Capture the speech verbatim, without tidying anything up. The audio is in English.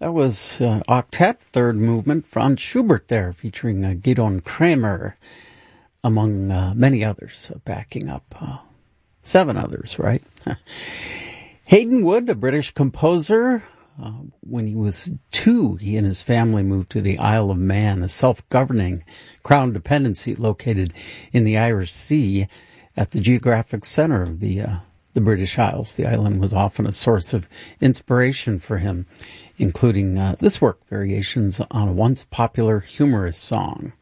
That was uh, Octet, third movement, Franz Schubert there, featuring uh, Gidon Kramer, among uh, many others, uh, backing up uh, seven others, right? Hayden Wood, a British composer. Uh, when he was two, he and his family moved to the Isle of Man, a self-governing crown dependency located in the Irish Sea at the geographic center of the uh, the British Isles. The island was often a source of inspiration for him, including uh, this work, variations on a once popular humorous song.